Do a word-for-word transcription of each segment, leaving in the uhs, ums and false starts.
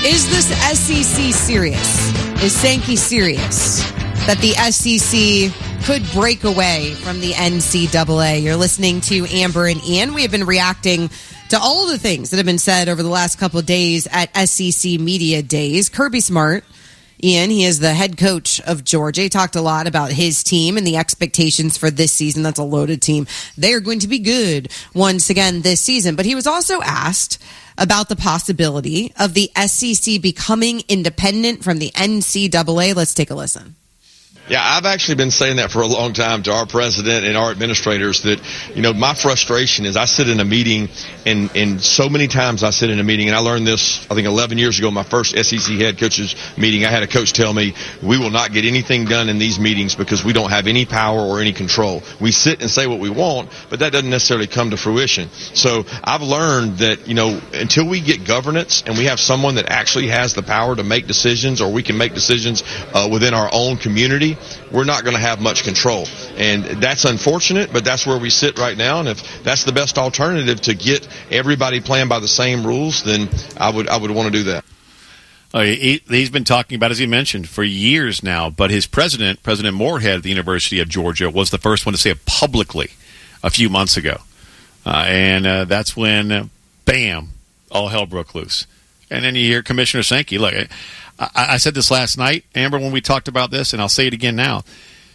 Is this S E C serious? Is Sankey serious that the S E C could break away from the N C double A? You're listening to Amber and Ian. We have been reacting to all of the things that have been said over the last couple of days at S E C Media Days. Kirby Smart, Ian, he is the head coach of Georgia. He talked a lot about his team and the expectations for this season. That's a loaded team. They are going to be good once again this season. But he was also asked about the possibility of the S E C becoming independent from the N C double A. Let's take a listen. Yeah, I've actually been saying that for a long time to our president and our administrators that, you know, my frustration is I sit in a meeting and, and so many times I sit in a meeting, and I learned this, I think eleven years ago, my first S E C head coaches meeting. I had a coach tell me, we will not get anything done in these meetings because we don't have any power or any control. We sit and say what we want, but that doesn't necessarily come to fruition. So I've learned that, you know, until we get governance and we have someone that actually has the power to make decisions, or we can make decisions uh, within our own community, we're not going to have much control. And that's unfortunate, but that's where we sit right now. And if that's the best alternative to get everybody playing by the same rules, then I would I would want to do that. Uh, he, he's been talking about, as he mentioned, for years now, but his president, President Moorhead at the University of Georgia, was the first one to say it publicly a few months ago. Uh, and uh, that's when, uh, bam, all hell broke loose. And then you hear Commissioner Sankey. Look, I, I said this last night, Amber, when we talked about this, and I'll say it again now.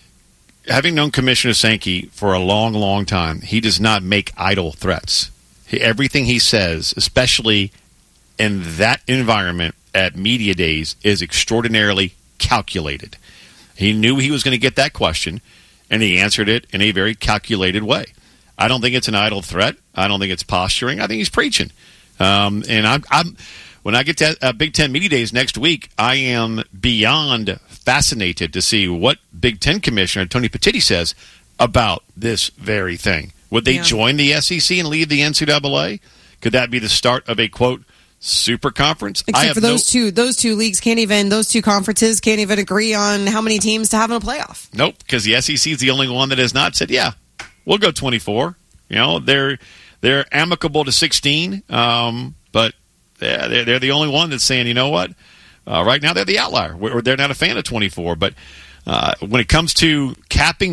Having known Commissioner Sankey for a long, long time, he does not make idle threats. He, everything he says, especially in that environment at media days, is extraordinarily calculated. He knew he was going to get that question, and he answered it in a very calculated way. I don't think it's an idle threat. I don't think it's posturing. I think he's preaching. Um, and I'm, I'm when I get to uh, Big Ten Media Days next week, I am beyond fascinated to see what Big Ten Commissioner Tony Petitti says about this very thing. Would they yeah. join the S E C and leave the N C double A? Could that be the start of a, quote, super conference? Except I have for those no... two, those two leagues can't even, those two conferences can't even agree on how many teams to have in a playoff. Nope, because the S E C is the only one that has not said, yeah, we'll go twenty-four. You know, they're they're amicable to sixteen, um, but they're, they're the only one that's saying, you know what, uh, right now they're the outlier. They're not a fan of twenty-four, but uh, when it comes to capping